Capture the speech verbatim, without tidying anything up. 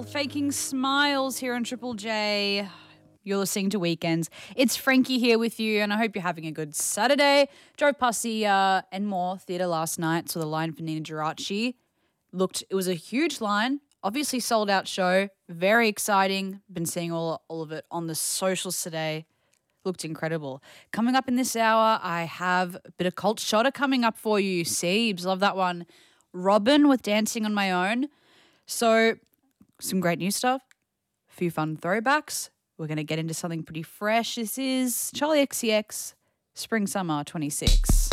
Faking Smiles here on Triple J. You're listening to Weekends. It's Frankie here with you, and I hope you're having a good Saturday. Drove past the uh, Enmore Theatre last night, saw the line for Nina Geraci. Looked, it was a huge line, obviously sold out show, very exciting. Been seeing all, all of it on the socials today. Looked incredible. Coming up in this hour, I have a bit of Cult Shotter coming up for you. Siebes, love that one. Robin with Dancing on My Own. So, some great new stuff, a few fun throwbacks. We're going to get into something pretty fresh. This is Charlie X C X, Spring Summer twenty-six.